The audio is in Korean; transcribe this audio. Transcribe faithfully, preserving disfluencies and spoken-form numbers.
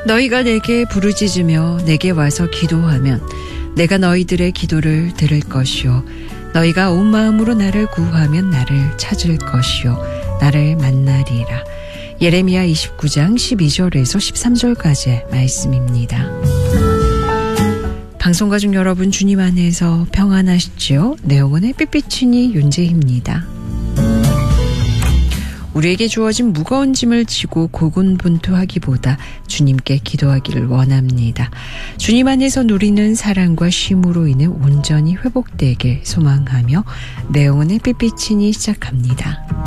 너희가 내게 부르짖으며 내게 와서 기도하면 내가 너희들의 기도를 들을 것이요 너희가 온 마음으로 나를 구하면 나를 찾을 것이요 나를 만나리라. 예레미야 이십구 장 십이 절에서 십삼 절까지의 말씀입니다. 방송가족 여러분, 주님 안에서 평안하시지요? 내영은 햇빛비치니 윤재희입니다. 우리에게 주어진 무거운 짐을 지고 고군분투하기보다 주님께 기도하기를 원합니다. 주님 안에서 누리는 사랑과 쉼으로 인해 온전히 회복되길 소망하며 내영은 햇빛비치니 시작합니다.